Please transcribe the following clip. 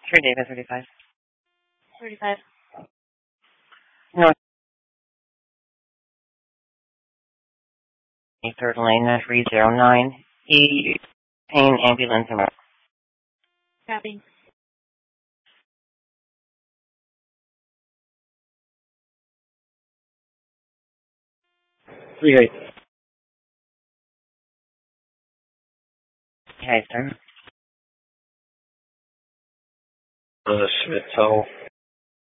Sure, David, 35. 35. North 3rd Lane, 309. Pain ambulance and Copy. Three eight. Okay, sir. Schmidt Tunnel.